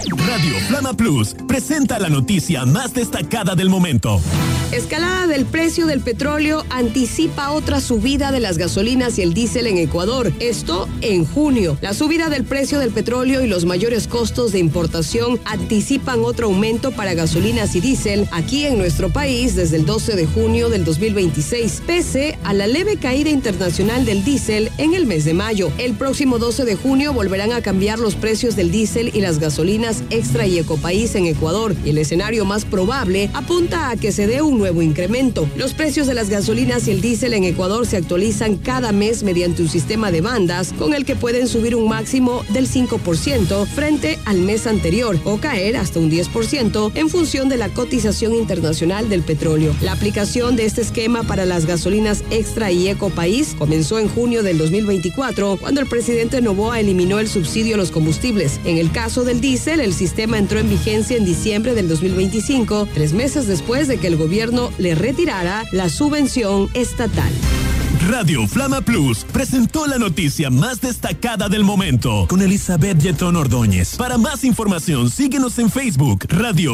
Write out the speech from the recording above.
Radio Flama Plus presenta la noticia más destacada del momento. Escalada del precio del petróleo anticipa otra subida de las gasolinas y el diésel en Ecuador. Esto en junio. La subida del precio del petróleo y los mayores costos de importación anticipan otro aumento para gasolinas y diésel aquí en nuestro país desde el 12 de junio del 2026, pese a la leve caída internacional del diésel en el mes de mayo. El próximo 12 de junio volverán a cambiar los precios del diésel y las gasolinas Extra y Ecopaís en Ecuador, y el escenario más probable apunta a que se dé un nuevo incremento. Los precios de las gasolinas y el diésel en Ecuador se actualizan cada mes mediante un sistema de bandas con el que pueden subir un máximo del 5% frente al mes anterior o caer hasta un 10% en función de la cotización internacional del petróleo. La aplicación de este esquema para las gasolinas Extra y Ecopaís comenzó en junio del 2024, cuando el presidente Noboa eliminó el subsidio a los combustibles. En el caso del diésel, el sistema entró en vigencia en diciembre del 2025, 3 meses después de que el gobierno le retirara la subvención estatal. Radio Flama Plus presentó la noticia más destacada del momento con Elizabeth Yetón Ordóñez. Para más información, síguenos en Facebook, Radio